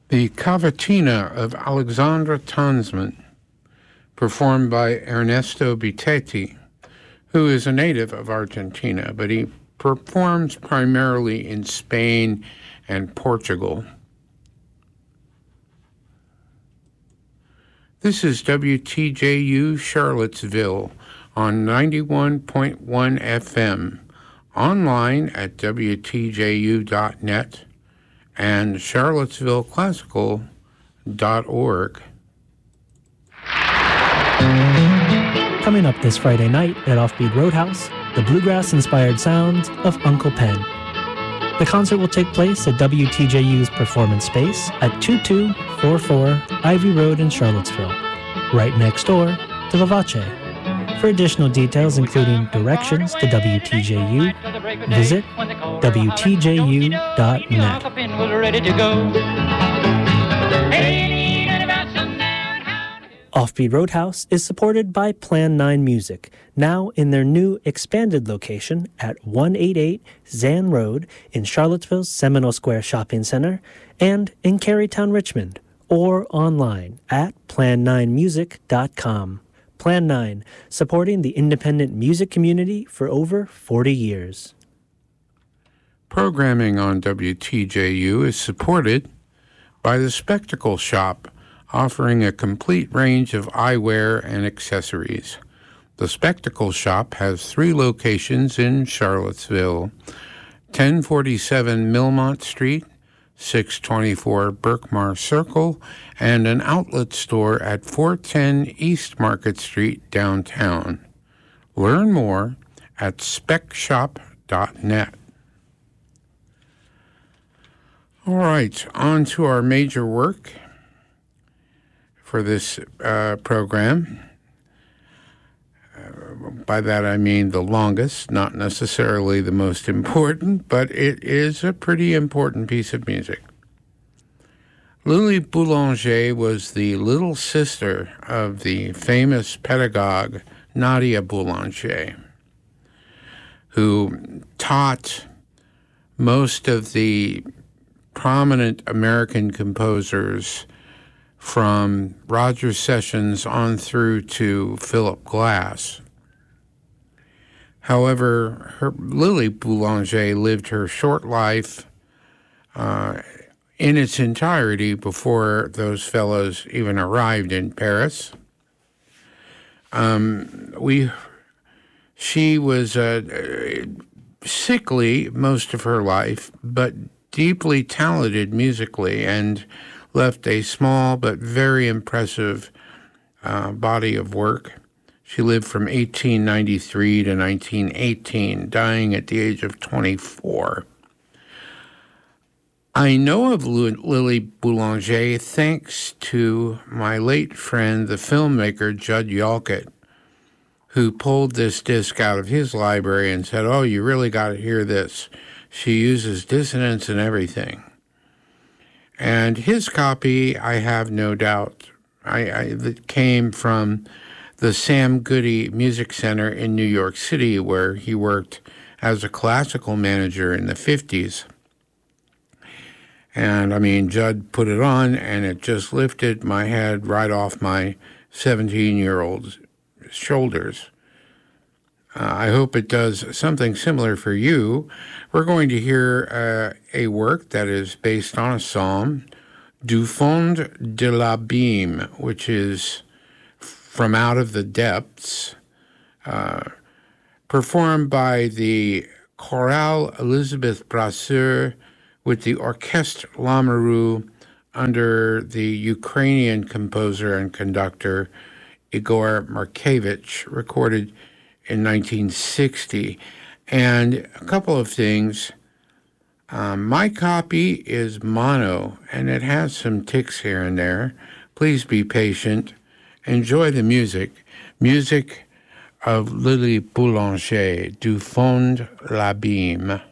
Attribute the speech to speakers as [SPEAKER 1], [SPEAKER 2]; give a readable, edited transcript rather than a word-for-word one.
[SPEAKER 1] The Cavatina of Alexandra Tansman, performed by Ernesto Bitetti, who is a native of Argentina, but he performs primarily in Spain and Portugal. This is WTJU Charlottesville on 91.1 FM, online at WTJU.net and charlottesvilleclassical.org.
[SPEAKER 2] Coming up this Friday night at Offbeat Roadhouse, the bluegrass-inspired sounds of Uncle Pen. The concert will take place at WTJU's performance space at 2244 Ivy Road in Charlottesville, right next door to Vivace. For additional details, including directions to WTJU, visit WTJU.net. Offbeat Roadhouse is supported by Plan 9 Music, now in their new expanded location at 188 Zan Road in Charlottesville's Seminole Square Shopping Center and in Carytown, Richmond, or online at plan9music.com. Plan 9, supporting the independent music community for over 40 years.
[SPEAKER 1] Programming on WTJU is supported by the Spectacle Shop, offering a complete range of eyewear and accessories. The Spectacle Shop has 3 locations in Charlottesville: 1047 Millmont Street, 624 Berkmar Circle, and an outlet store at 410 East Market Street downtown. Learn more at specshop.net. All right, on to our major work for this program. By that I mean the longest, not necessarily the most important, but it is a pretty important piece of music. Lily Boulanger was the little sister of the famous pedagogue Nadia Boulanger, who taught most of the prominent American composers from Roger Sessions on through to Philip Glass. However, Lily Boulanger lived her short life in its entirety before those fellows even arrived in Paris. She was sickly most of her life, but deeply talented musically, and left a small but very impressive body of work. She lived from 1893 to 1918, dying at the age of 24. I know of Lily Boulanger thanks to my late friend, the filmmaker Judd Yalkett, who pulled this disc out of his library and said, "Oh, you really got to hear this. She uses dissonance and everything." And his copy, I have no doubt, that came from the Sam Goody Music Center in New York City, where he worked as a classical manager in the 50s. And, I mean, Judd put it on, and it just lifted my head right off my 17-year-old's shoulders. I hope it does something similar for you. We're going to hear a work that is based on a psalm, Du Fond de l'Abîme, which is From Out of the Depths, performed by the Chorale Elizabeth Brasseur with the Orchestre Lamoureux under the Ukrainian composer and conductor Igor Markevich, recorded in 1960. And a couple of things. My copy is mono, and it has some ticks here and there. Please be patient. Enjoy the music. Music of Lily Boulanger, Du Fond l'Abîme.